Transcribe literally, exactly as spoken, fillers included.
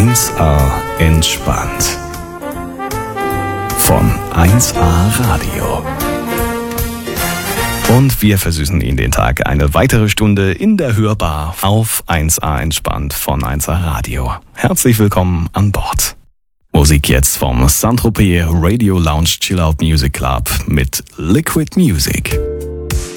eins A entspannt. Von eins A Radio. Und wir versüßen Ihnen den Tag eine weitere Stunde in der Hörbar auf eins A entspannt von eins A Radio. Herzlich willkommen an Bord. Musik jetzt vom Saint-Tropez Radio Lounge Chill Out Music Club mit Liquid Music.